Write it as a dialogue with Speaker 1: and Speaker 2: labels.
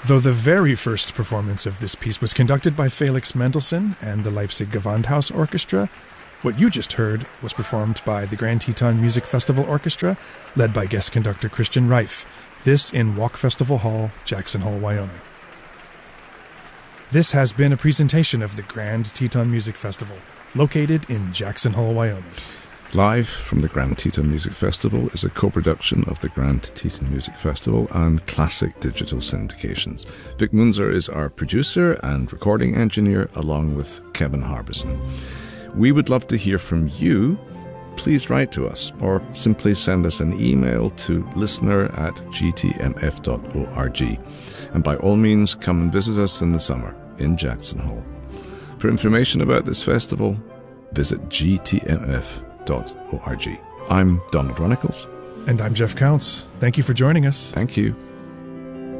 Speaker 1: Though the very first performance of this piece was conducted by Felix Mendelssohn and the Leipzig Gewandhaus Orchestra, what you just heard was performed by the Grand Teton Music Festival Orchestra, led by guest conductor Christian Reif, this in Walk Festival Hall, Jackson Hole, Wyoming. This has been a presentation of the Grand Teton Music Festival, located in Jackson Hole, Wyoming.
Speaker 2: Live from the Grand Teton Music Festival is a co-production of the Grand Teton Music Festival and Classic Digital Syndications. Vic Munzer is our producer and recording engineer, along with Kevin Harbison. We would love to hear from you. Please write to us or simply send us an email to listener@gtmf.org. And by all means, come and visit us in the summer in Jackson Hole. For information about this festival, visit gtmf.org. I'm Donald Runnicles.
Speaker 1: And I'm Jeff Counts. Thank you for joining us.
Speaker 2: Thank you.